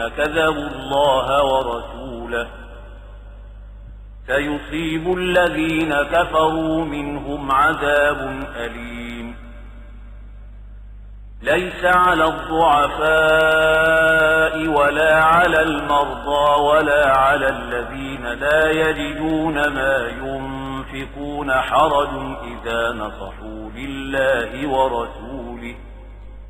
كذبوا الله ورسوله سيصيب الذين كفروا منهم عذاب أليم. ليس على الضعفاء ولا على المرضى ولا على الذين لا يجدون ما ينفقون حرج إذا نصحوا لله ورسوله